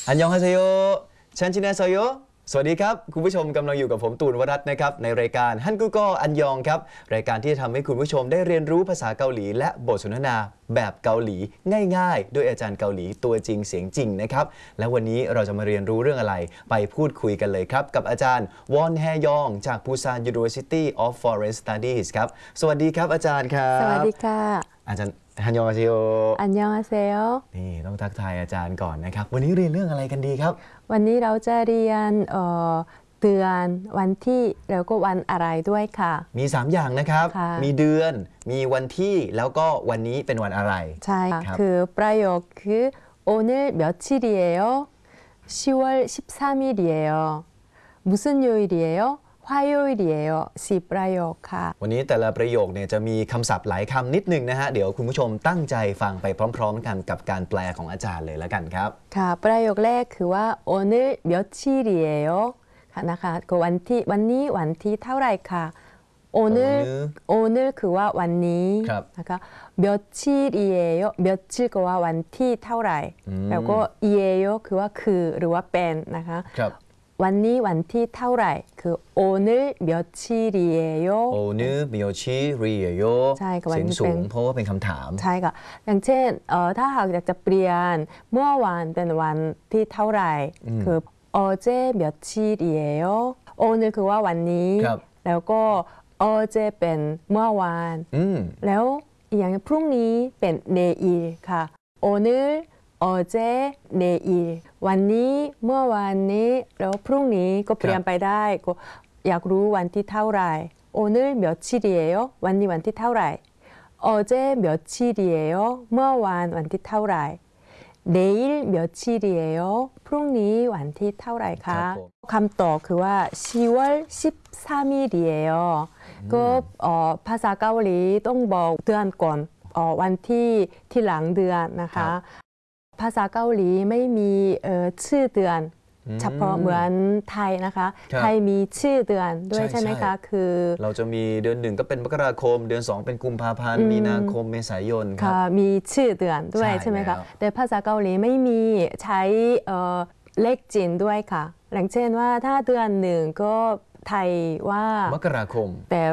อันยองฮาเซโยชันชินาโซโยสวัสดีครับคุณผู้ชมกำลังอยู่กับผมตูนวรัตน์นะครับในรายการฮันกุโกอันยองครับรายการที่จะทำให้คุณผู้ชมได้เรียนรู้ภาษาเกาหลีและบทสนทนาแบบเกาหลีง่ายๆด้วยอาจารย์เกาหลีตัวจริงเสียงจริงนะครับและวันนี้เราจะมาเรียนรู้เรื่องอะไรไปพูดคุยกันเลยครับกับอาจารย์วอนแฮยองจาก Busan University of Foreign Studies ครับสวัสดีครับอาจารย์ครับสวัสดีค่ะอาจารย์ฮันยองฮาเซโยอันยองอาเซโยนี่ต้องทักทายอาจารย์ก่อนนะครับวันนี้เรียนเรื่องอะไรกันดีครับวันนี้เราจะเรียนเดือนวันที่แล้วก็วันอะไรด้วยค่ะมี3อย่างนะครับมีเดือนมีวันที่แล้วก็วันนี้เป็นวันอะไรใช่คือประโยคคือ오늘 며칠이에요? 10월 13일이에요. 무슨 요일이에요? 화요일이에요. 10ประโยคค่ะวันนี้แต่ละประโยคเนี่ยจะมีคำศัพท์หลายคำนิดนึงนะฮะเดี๋ยวคุณผู้ชมตั้งใจฟังไปพร้อมๆกันกับการแปลของอาจารย์เลยแล้วกันครับค่ะประโยคแรกคือว่า오늘 며칠이에요? ค่ะนะคะก็วันนี้วันที่เท่าไหร่ค่ะ오늘คือว่าวันนี้นะคะ며칠이에요? 며칠ก็ว่าวันที่เท่าไหร่แล้วก็이에요คือว่าคือหรือว่าเป็นนะคะวันนี้วันที่เท่าไหร่คือ오늘 며칠이에요? 오늘 며칠이에요? ใช่ค่ะเสียงสูงเพราะว่าเป็นคำถามใช่ค่ะอย่างเช่นถ้าหากอยากจะเปลี่ยนเมื่อวานเป็นวันที่เท่าไหร่คือ어제 며칠이에요? 오늘คือว่าวันนี้แล้วก็어제เป็นเมื่อวานแล้วอย่างพรุ่งนี้เป็น내일ค่ะ오늘 어제 내일วันนี้เมื่อวานนี้แล้วพรุ่งนี้ก็เปลี่ยนไปได้ก็อยากรู้วันที่เท่าไหร่오늘 며칠이에요? วันนี้วันที่เท่าไหร่어제 며칠이에요? เมื่อวานวันที่เท่าไหร่내일 며칠이에요? พรุ่งนี้วันที่เท่าไหร่คะคำตอบคือว่า10월 13일이에요. ก็ภาษาเกาหลีต้องบอกเดือนก่อนวันที่หลังเดือนนะคะภาษาเกาหลีไม่มีชื่อเดือนเฉพาะเหมือนไทยนะคะไทยมีชื่อเดือนด้วยใช่ไหมคะคือเราจะมีเดือน1ก็เป็นมกราคมเดือน2เป็นกุมภาพันธ์มีนาคมเมษายนครับมีชื่อเดือนด้วยใช่ไหมคะแต่ภาษาเกาหลีไม่มีใช้เลขจีนด้วยค่ะอย่างเช่นว่าถ้าเดือน1ก็ไทยว่ามกราคมแต่